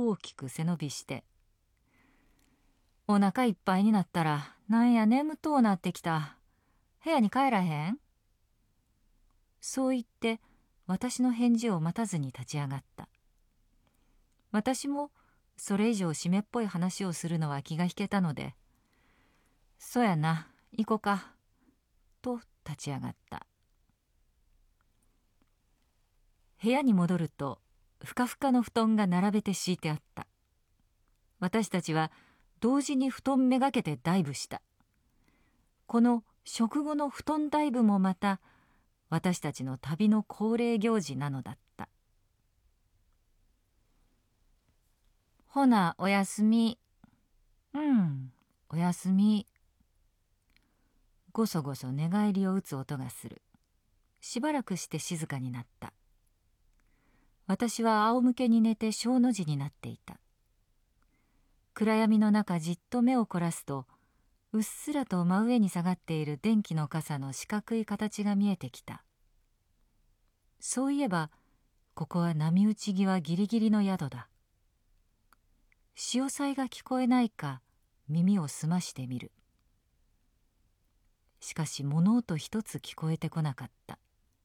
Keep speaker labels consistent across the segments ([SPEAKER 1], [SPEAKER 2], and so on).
[SPEAKER 1] 大きく背伸びして、お腹いっぱいになったらなんや眠とうなってきた。部屋に帰らへん？そう言って私の返事を待たずに立ち上がった。私もそれ以上湿っぽい話をするのは気が引けたので、そやな、行こか、と立ち上がった。部屋に戻ると、ふかふかの布団が並べて敷いてあった。私たちは同時に布団めがけてダイブした。この食後の布団ダイブもまた、私たちの旅の恒例行事なのだった。ほな、おやすみ。おやすみ。ごそごそ寝返りを打つ音がする。しばらくして静かになった。私は仰向けに寝て小の字になっていた。暗闇の中じっと目を凝らすと、うっすらと真上に下がっている電気の傘の四角い形が見えてきた。そういえば、ここは波打ち際ギリギリの宿だ。潮騒が聞こえないか耳を澄ましてみる。しかし物音一つ聞こえてこなかった。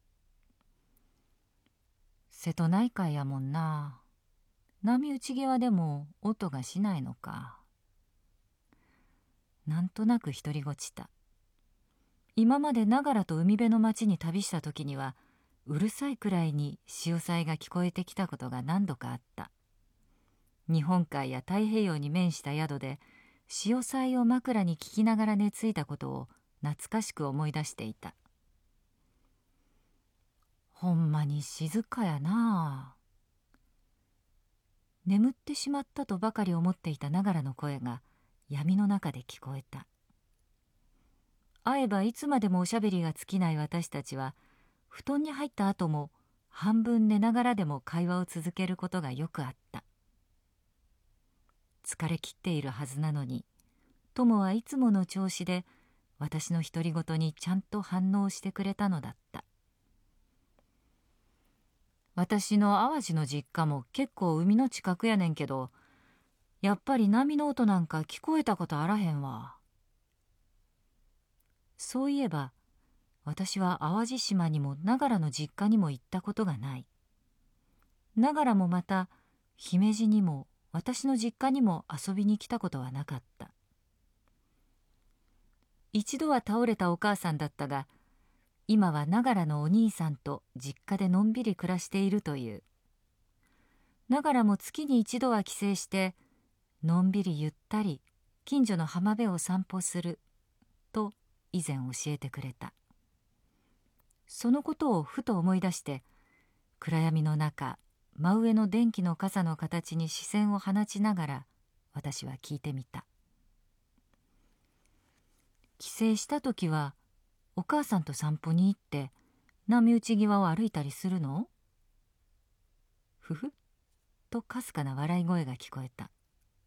[SPEAKER 1] 瀬戸内海やもんな。波打ち際でも音がしないのか。なんとなく独りごちた。今まで長良と海辺の町に旅した時には、うるさいくらいに潮騒が聞こえてきたことが何度かあった。日本海や太平洋に面した宿で、潮騒を枕に聞きながら寝ついたことを懐かしく思い出していた。ほんまに静かやなあ。眠ってしまったとばかり思っていた長良の声が闇の中で聞こえた。会えばいつまでもおしゃべりが尽きない私たちは、布団に入った後も半分寝ながらでも会話を続けることがよくあった。疲れ切っているはずなのに、友はいつもの調子で私の独り言にちゃんと反応してくれたのだった。私の淡路の実家も結構海の近くやねんけど、やっぱり波の音なんか聞こえたことあらへんわ。そういえば、私は淡路島にも長良の実家にも行ったことがない。長良もまた姫路にも私の実家にも遊びに来たことはなかった。一度は倒れたお母さんだったが、今は長良のお兄さんと実家でのんびり暮らしているという。長良も月に一度は帰省して、のんびりゆったり近所の浜辺を散歩すると以前教えてくれた。そのことをふと思い出して、暗闇の中、真上の電気の傘の形に視線を放ちながら私は聞いてみた。帰省した時はお母さんと散歩に行って波打ち際を歩いたりするの？ふふっとかすかな笑い声が聞こえた。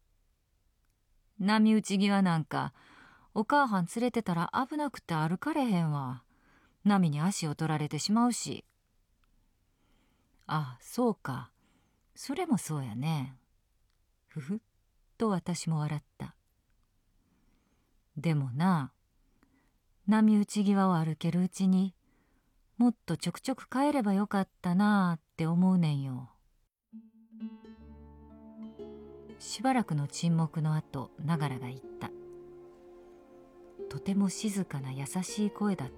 [SPEAKER 1] 波打ち際なんかお母はん連れてたら危なくて歩かれへんわ。波に足を取られてしまうし。あ、そうか。それもそうやね。ふふっと私も笑った。でもな、波打ち際を歩けるうちにもっとちょくちょく帰ればよかったなあって思うねんよ。しばらくの沈黙の後、長良が言った。とても静かな優しい声だった。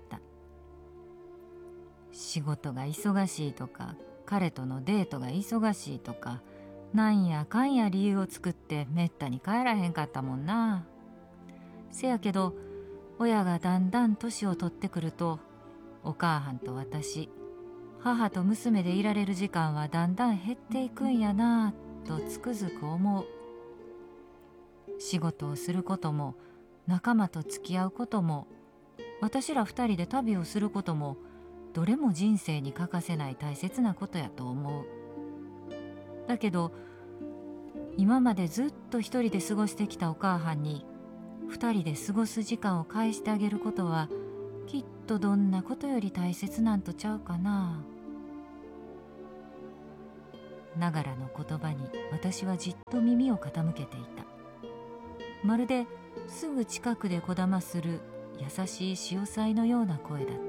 [SPEAKER 1] 仕事が忙しいとか、彼とのデートが忙しいとか、なんやかんや理由を作ってめったに帰らへんかったもんな。せやけど、親がだんだん年を取ってくると、お母はんと私、母と娘でいられる時間はだんだん減っていくんやなぁとつくづく思う。仕事をすることも、仲間と付き合うことも、私ら二人で旅をすることも、どれも人生に欠かせない大切なことやと思う。だけど、今までずっと一人で過ごしてきたお母はんに、二人で過ごす時間を返してあげることは、きっとどんなことより大切なんとちゃうかな。 ながらの言葉に私はじっと耳を傾けていた。まるですぐ近くでこだまする優しい潮騒のような声だった。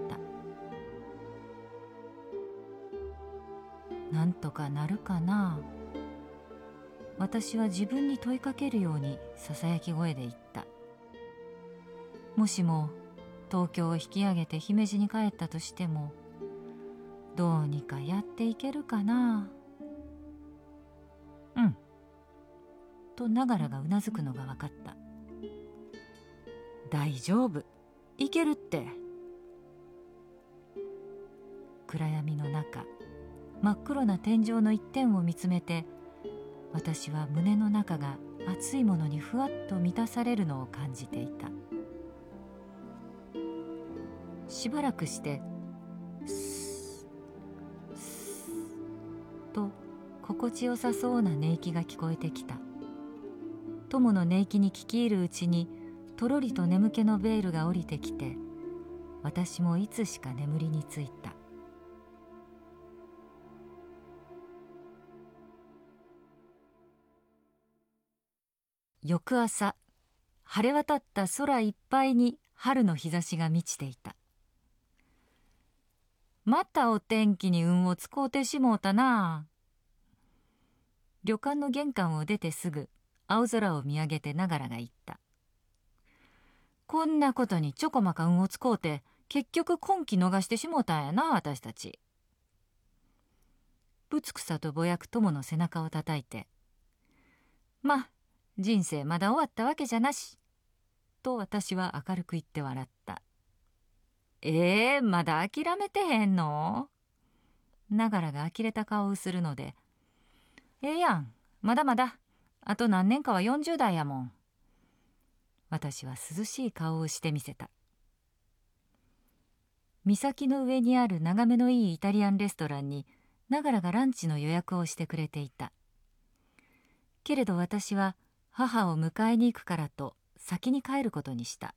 [SPEAKER 1] なんとかなるかな。私は自分に問いかけるようにささやき声で言った。もしも東京を引き上げて姫路に帰ったとしても、どうにかやっていけるかな。うん。とながらがうなずくのが分かった。大丈夫、いけるって。暗闇の中、真っ黒な天井の一点を見つめて、私は胸の中が熱いものにふわっと満たされるのを感じていた。しばらくしてスッスッと心地よさそうな寝息が聞こえてきた。友の寝息に聞き入るうちにとろりと眠気のベールが降りてきて、私もいつしか眠りについた。翌朝、晴れ渡った空いっぱいに春の日差しが満ちていた。またお天気に運をつこうてしもうたな。旅館の玄関を出てすぐ青空を見上げてながらが言った。こんなことにちょこまか運をつこうて結局今期逃してしもうたんやな、私たち。ぶつくさとぼやく友の背中を叩いて、ま、人生まだ終わったわけじゃなし、と私は明るく言って笑った。まだ諦めてへんの？ながらが呆れた顔をするので、やん、まだまだ、あと何年かは40代やもん。私は涼しい顔をしてみせた。岬の上にある眺めのいいイタリアンレストランにながらがランチの予約をしてくれていた。けれど私は母を迎えに行くからと先に帰ることにした。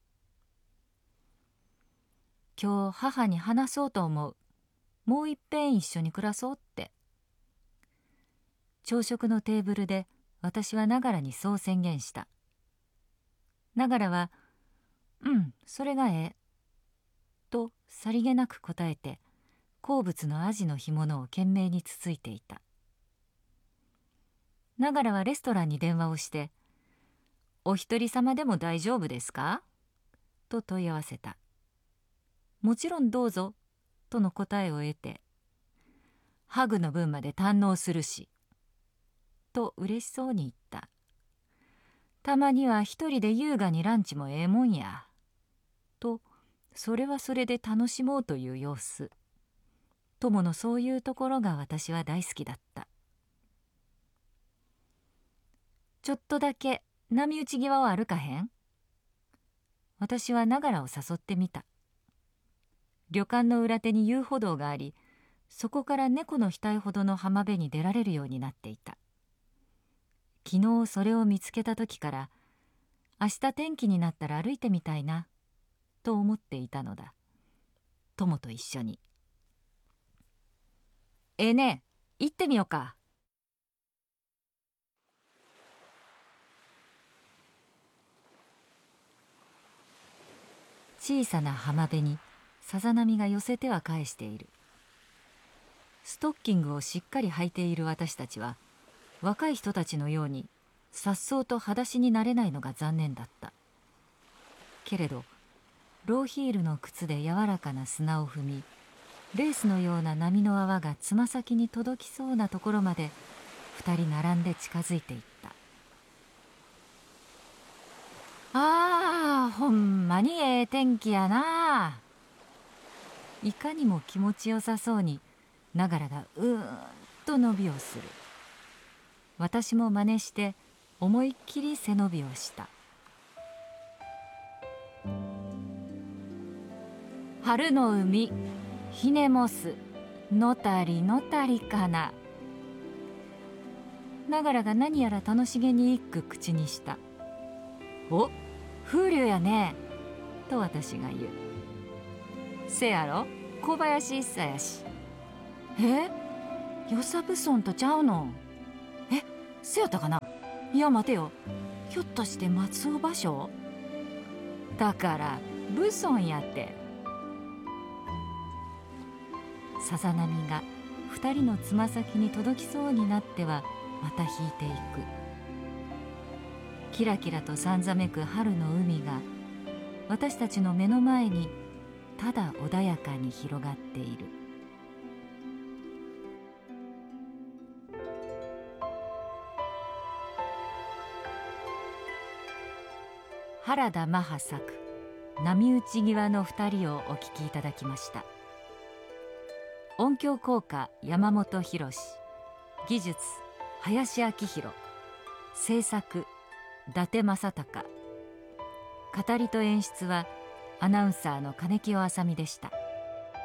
[SPEAKER 1] 今日母に話そうと思う。もういっぺん一緒に暮らそうって。朝食のテーブルで私はながらにそう宣言した。ながらは、それがええ。とさりげなく答えて、好物のアジの干物を懸命につついていた。ながらはレストランに電話をして、お一人様でも大丈夫ですか？と問い合わせた。もちろんどうぞ、との答えを得て、ハグの分まで堪能するし、と嬉しそうに言った。たまには一人で優雅にランチもええもんや。と、それはそれで楽しもうという様子。友のそういうところが私は大好きだった。ちょっとだけ波打ち際は歩かへん？私はながらを誘ってみた。旅館の裏手に遊歩道があり、そこから猫の額ほどの浜辺に出られるようになっていた。昨日それを見つけた時から、明日天気になったら歩いてみたいな、と思っていたのだ。友と一緒に。ねえ、行ってみようか。小さな浜辺にさざ波が寄せては返している。ストッキングをしっかり履いている私たちは、若い人たちのように颯爽と裸足になれないのが残念だった。けれどローヒールの靴で柔らかな砂を踏み、レースのような波の泡がつま先に届きそうなところまで二人並んで近づいていった。ほんまにええ天気やな。いかにも気持ちよさそうにながらがうーんと伸びをする。私も真似して思いっきり背伸びをした。春の海、ひねもす、のたりのたりかな。ながらが何やら楽しげに一句口にした。お、風流やね、と私が言う。せやろ、小林一茶やし。 与謝蕪村とちゃうの？せやったかな？いや待てよ、ひょっとして松尾芭蕉？だから蕪村やって。さざ波が二人のつま先に届きそうになってはまた引いていく。キラキラとさんざめく春の海が私たちの目の前にただ穏やかに広がっている。原田マハ作「波打ち際の二人」をお聞きいただきました。音響効果山本博、技術林明弘、制作伊達正孝、語りと演出はアナウンサーの金清あさみでした。